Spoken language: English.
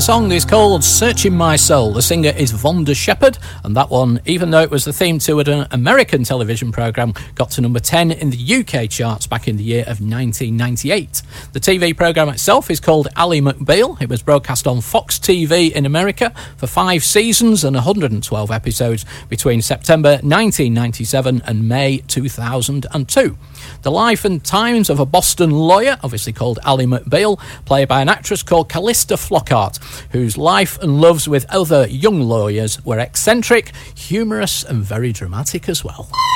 song is called Searching My Soul. The singer is Vonda Shepard, and that one, even though it was the theme to an American television programme, got to number 10 in the UK charts back in the year of 1998. The TV programme itself is called Ally McBeal. It was broadcast on Fox TV in America for 5 seasons and 112 episodes between September 1997 and May 2002. The life and times of a Boston lawyer, obviously called Ally McBeal, played by an actress called Callista Flockhart, whose life and loves with other young lawyers were eccentric, humorous and very dramatic as well.